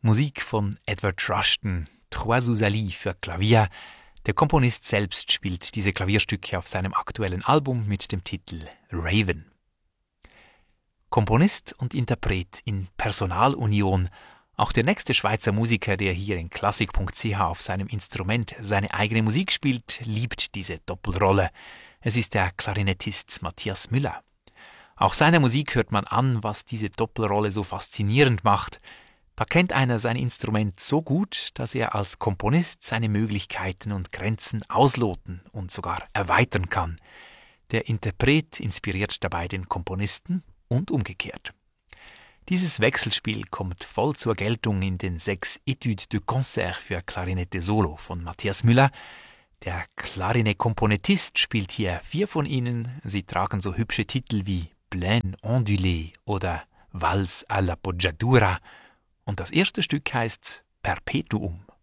Musik von Edward Rushton, Trois Rosalie für Klavier. Der Komponist selbst spielt diese Klavierstücke auf seinem aktuellen Album mit dem Titel Raven. Komponist und Interpret in Personalunion. Auch der nächste Schweizer Musiker, der hier in klassik.ch auf seinem Instrument seine eigene Musik spielt, liebt diese Doppelrolle. Es ist der Klarinettist Matthias Müller. Auch seiner Musik hört man an, was diese Doppelrolle so faszinierend macht. Da kennt einer sein Instrument so gut, dass er als Komponist seine Möglichkeiten und Grenzen ausloten und sogar erweitern kann. Der Interpret inspiriert dabei den Komponisten und umgekehrt. Dieses Wechselspiel kommt voll zur Geltung in den 6 Études de Concert für Klarinette Solo von Matthias Müller. Der Klarinett-Komponettist spielt hier 4 von ihnen. Sie tragen so hübsche Titel wie Plaine ondulée oder Valse alla Poggiatura. Und das erste Stück heißt Perpetuum.